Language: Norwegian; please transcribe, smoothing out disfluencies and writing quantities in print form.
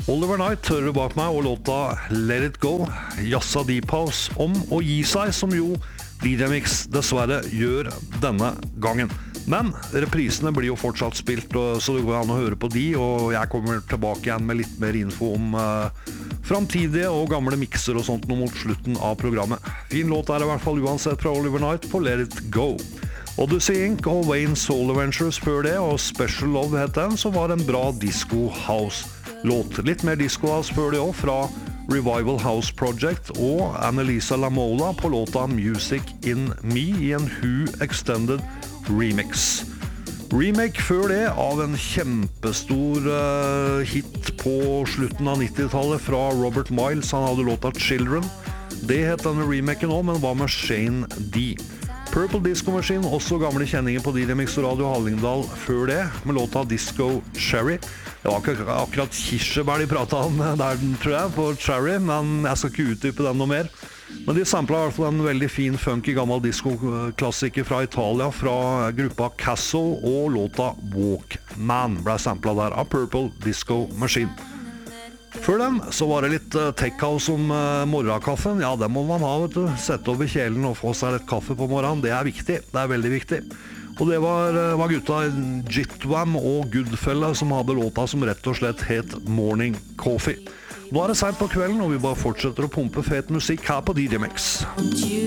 Oliver Knight hører bak meg og låta Let It Go, jazza Deep House om å gi seg, som jo D-Remix dessverre gjør denne gangen. Men reprisene blir jo fortsatt spilt, så det går an å høre på de, og jeg kommer tilbake igjen med litt mer info om framtidige og gamle mixer og sånt nå mot slutten av programmet. Fin låt er i hvert fall uansett fra Oliver Knight på Let It Go. Odyssey Inc. og Wayne Soul Adventures før det, og Special Love het den, som var en bra disco house låt. Litt mer disco house før det også, fra Revival House Project og Annalisa Lamola på låta Music in Me i en Who Extended remix. Remake før det av en kjempestor hit på slutten av 90-tallet fra Robert Miles. Han hadde låta Children. Det het denne remaken også, men hva med Shane D? Purple Disco Machine, også gamle kjenninger på D-Remix og Radio Hallingdal før det, med låta Disco Cherry. Det var ikke akkurat kirsebær de pratet om der, tror jeg, på Cherry, men jeg skal ikke utdype den noe mer. Men de samplet i hvert fall en veldig fin, funky, gammel disco-klassiker fra Italia, fra gruppa Castle, og låta Walkman ble samplet der av Purple Disco Machine. Før den så var det litt tech-house om morgenkaffen. Ja, det må man ha, vet du. Sette over kjelen og få seg litt kaffe på morgenen. Det er viktig. Det er veldig viktig. Og det var gutta Jitwam og Goodfella som hadde låta som rett og slett het Morning Coffee. Nå er det sent på kvelden, og vi bare fortsetter å pumpe fet musikk her på D-Remix.